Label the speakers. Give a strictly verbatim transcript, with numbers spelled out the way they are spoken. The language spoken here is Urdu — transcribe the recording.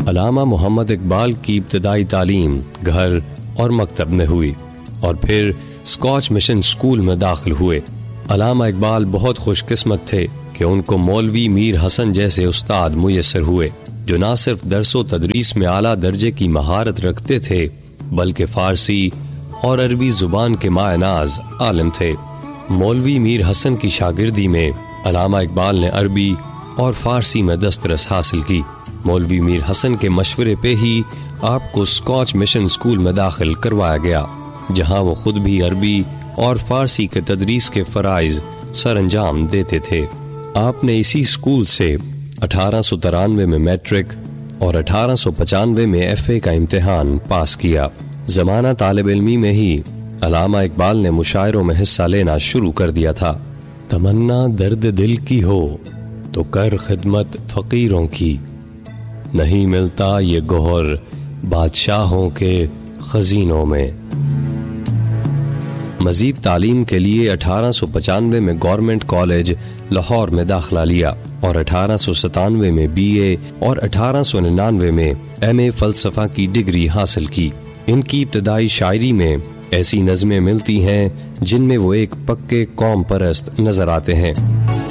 Speaker 1: علامہ محمد اقبال کی ابتدائی تعلیم گھر اور مکتب میں ہوئی اور پھر اسکاچ مشن اسکول میں داخل ہوئے۔ علامہ اقبال بہت خوش قسمت تھے کہ ان کو مولوی میر حسن جیسے استاد میسر ہوئے جو نہ صرف درس و تدریس میں اعلیٰ درجے کی مہارت رکھتے تھے بلکہ فارسی اور عربی زبان کے مائع ناز عالم تھے۔ مولوی میر حسن کی شاگردی میں علامہ اقبال نے عربی اور فارسی میں دسترس حاصل کی۔ مولوی میر حسن کے مشورے پہ ہی آپ کو اسکاچ مشن اسکول میں داخل کروایا گیا جہاں وہ خود بھی عربی اور فارسی کے تدریس کے فرائض سر انجام دیتے تھے۔ آپ نے اسی اسکول سے اٹھارہ سو ترانوے میں میٹرک اور اٹھارہ سو پچانوے میں ایف اے کا امتحان پاس کیا۔ زمانہ طالب علمی میں ہی علامہ اقبال نے مشاعروں میں حصہ لینا شروع کر دیا تھا۔ تمنا درد دل کی ہو تو کر خدمت فقیروں کی، نہیں ملتا یہ گوہر بادشاہوں کے خزینوں میں۔ مزید تعلیم کے لیے اٹھارہ سو پچانوے میں گورنمنٹ کالج لاہور میں داخلہ لیا اور اٹھارہ سو ستانوے میں بی اے اور اٹھارہ سو ننانوے میں ایم اے فلسفہ کی ڈگری حاصل کی۔ ان کی ابتدائی شاعری میں ایسی نظمیں ملتی ہیں جن میں وہ ایک پکے قوم پرست نظر آتے ہیں۔